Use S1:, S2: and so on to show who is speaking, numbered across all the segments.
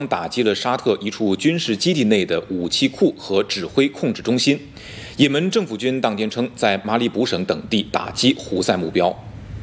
S1: 打击了沙特一处军事基地内的武器库和指挥控制中心。也门政府军当天称，在马里卜省等地打击胡塞目标。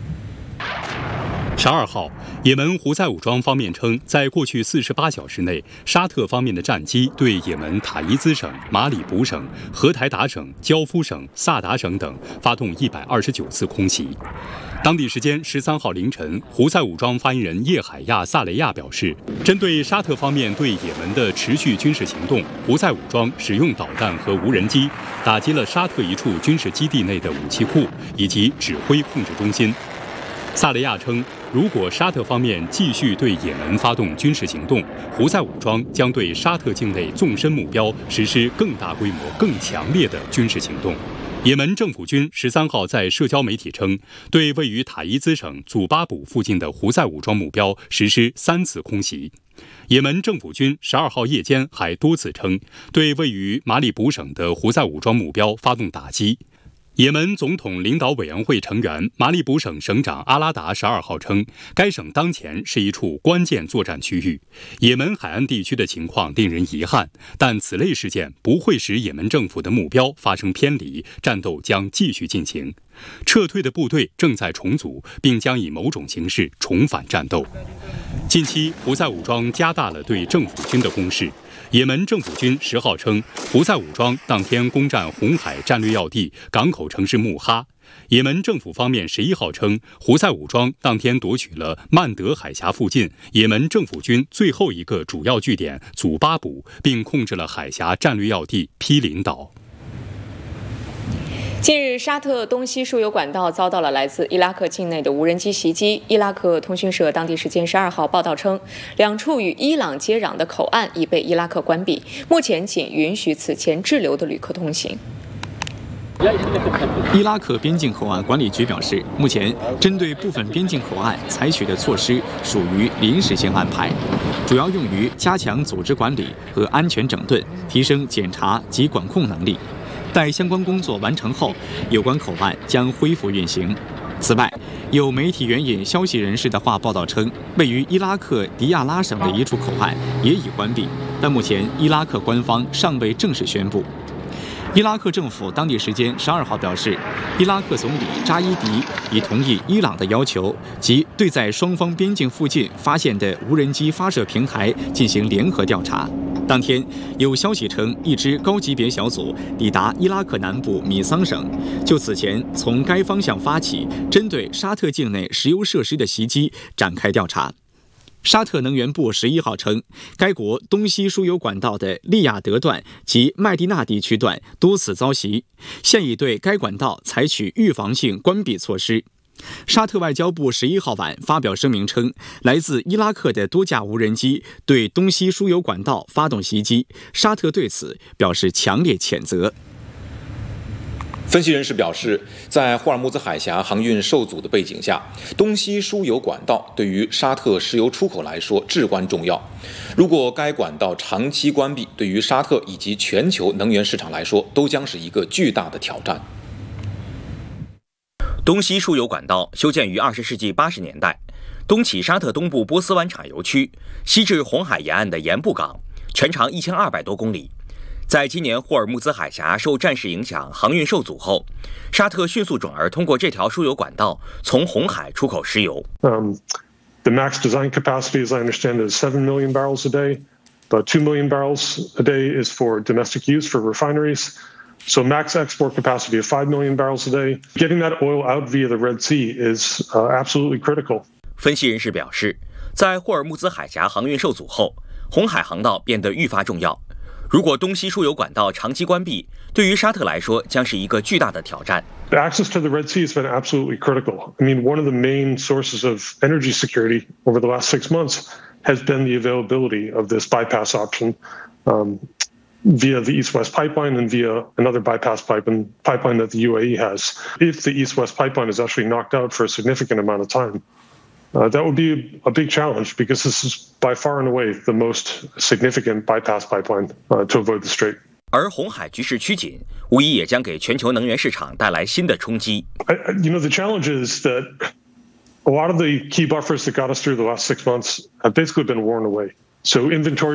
S2: 12号，也门胡塞武装方面称，在过去48小时内，沙特方面的战机对也门塔伊兹省、马里卜省、荷台达省、焦夫省、萨达省等发动129次空袭。当地时间13号凌晨，胡塞武装发言人叶海亚·萨雷亚表示，针对沙特方面对也门的持续军事行动，胡塞武装使用导弹和无人机打击了沙特一处军事基地内的武器库以及指挥控制中心。萨雷亚称，如果沙特方面继续对也门发动军事行动，胡塞武装将对沙特境内纵深目标实施更大规模、更强烈的军事行动。也门政府军13号在社交媒体称，对位于塔伊兹省祖巴卜附近的胡塞武装目标实施3次空袭。也门政府军12号夜间还多次称，对位于马里卜省的胡塞武装目标发动打击。也门总统领导委员会成员、马里卜省省长阿拉达12号称，该省当前是一处关键作战区域。也门海岸地区的情况令人遗憾，但此类事件不会使也门政府的目标发生偏离，战斗将继续进行。撤退的部队正在重组，并将以某种形式重返战斗。近期，胡塞武装加大了对政府军的攻势。也门政府军10号称，胡塞武装当天攻占红海战略要地、港口城市穆哈。也门政府方面11号称，胡塞武装当天夺取了曼德海峡附近也门政府军最后一个主要据点祖巴卜，并控制了海峡战略要地毗邻岛。
S3: 近日，沙特东西输油管道遭到了来自伊拉克境内的无人机袭击。伊拉克通讯社当地时间12号报道称，2处与伊朗接壤的口岸已被伊拉克关闭，目前仅允许此前滞留的旅客通行。
S4: 伊拉克边境口岸管理局表示，目前针对部分边境口岸采取的措施属于临时性安排，主要用于加强组织管理和安全整顿，提升检查及管控能力。待相关工作完成后，有关口岸将恢复运行。此外，有媒体援引消息人士的话报道称，位于伊拉克迪亚拉省的一处口岸也已关闭，但目前伊拉克官方尚未正式宣布。伊拉克政府当地时间12号表示，伊拉克总理扎伊迪已同意伊朗的要求，即对在双方边境附近发现的无人机发射平台进行联合调查。当天，有消息称，一支高级别小组抵达伊拉克南部米桑省，就此前从该方向发起针对沙特境内石油设施的袭击展开调查。沙特能源部11号称，该国东西输油管道的利雅得段及麦地那地区段多次遭袭，现已对该管道采取预防性关闭措施。沙特外交部11号晚发表声明称，来自伊拉克的多架无人机对东西输油管道发动袭击，沙特对此表示强烈谴责。
S1: 分析人士表示，在霍尔木兹海峡航运受阻的背景下，东西输油管道对于沙特石油出口来说至关重要。如果该管道长期关闭，对于沙特以及全球能源市场来说，都将是一个巨大的挑战。
S5: 东西输油管道修建于20世纪80年代，东起沙特东部波斯湾产油区，西至红海沿岸的盐布港，全长1200多公里。在今年霍尔木兹海峡受战事影响，航运受阻后，沙特迅速转而通过这条输油管道从红海出口石油。
S6: The max design capacity, as I understand it, is 7 million barrels a day, but 2 million barrels a day is for domestic use for refineries. So max export capacity of 5 million barrels a day. Getting that oil out via the Red Sea is absolutely critical.
S5: 分析人士表示，在霍尔木兹海峡航运受阻后，红海航道变得愈发重要。如果东西输油管道长期关闭，对于沙特来说将是一个巨大的挑战。
S6: The access to the Red Sea has been absolutely critical. I mean, one of the main sources of energy security over the last 6 months has been the availability of this bypass option via the East-West pipeline and via another bypass pipeline that the UAE has. If the East-West pipeline is actually knocked out for a significant amount of time, that would be a big challenge because this is by far and away the most significant bypass pipeline to avoid the strait.
S5: 而红海局势趋紧，无疑也将给全球能源市场带来新的冲击。
S6: The challenge is that a lot of the key buffers that got us through the last 6 months have basically been worn away. So inventory